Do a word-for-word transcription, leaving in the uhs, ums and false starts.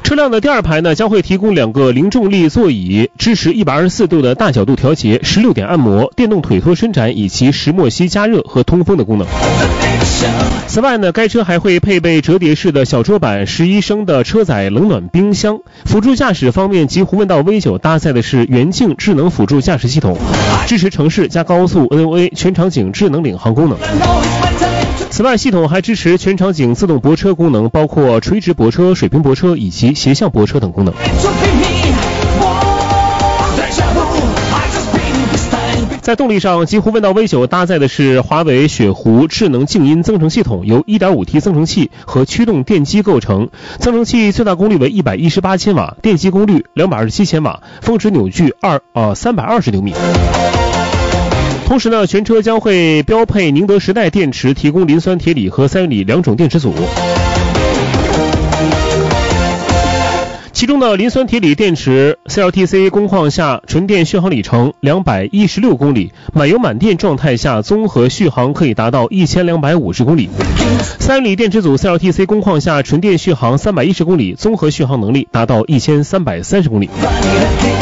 车辆的第二排呢将会提供两个零重力座椅，支持一百二十四度的大角度调节、十六点按摩、电动腿托伸展以及石墨烯加热和通风的功能。此外呢，该车还会配备折叠式的小桌板、十一升的车载冷暖冰箱。辅助驾驶方面，极狐问道 V 九 搭载的是远近智能辅助驾驶系统，支持城市加高速 N O A 全场景智能领航功能。此外，系统还支持全场景自动泊车功能，包括垂直泊车、水平泊车以及斜向泊车等功能。在动力上，极狐问道 V 九 搭载的是华为雪狐智能静音增程系统，由 一点五 T 增程器和驱动电机构成。增程器最大功率为一百一十八千瓦，电机功率两百二十七千瓦，峰值扭矩二呃三百二十牛米。同时呢，全车将会标配宁德时代电池，提供磷酸铁锂和三元锂两种电池组。其中的磷酸铁锂电池 C L T C 工况下纯电续航里程两百一十六公里，满油满电状态下综合续航可以达到一千两百五十公里。三元锂电池组 C L T C 工况下纯电续航三百一十公里，综合续航能力达到一千三百三十公里。